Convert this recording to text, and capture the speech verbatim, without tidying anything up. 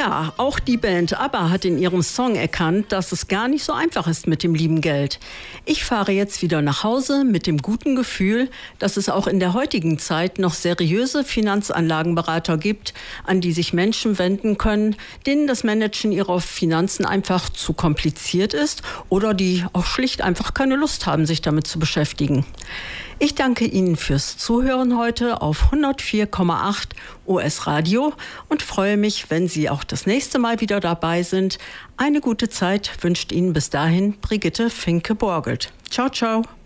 Ja, auch die Band ABBA hat in ihrem Song erkannt, dass es gar nicht so einfach ist mit dem lieben Geld. Ich fahre jetzt wieder nach Hause mit dem guten Gefühl, dass es auch in der heutigen Zeit noch seriöse Finanzanlagenberater gibt, an die sich Menschen wenden können, denen das Managen ihrer Finanzen einfach zu kompliziert ist oder die auch schlicht einfach keine Lust haben, sich damit zu beschäftigen. Ich danke Ihnen fürs Zuhören heute auf hundertvier Komma acht O S Radio und freue mich, wenn Sie auch das nächste Mal wieder dabei sind. Eine gute Zeit wünscht Ihnen bis dahin Brigitte Finke-Borgelt. Ciao, ciao.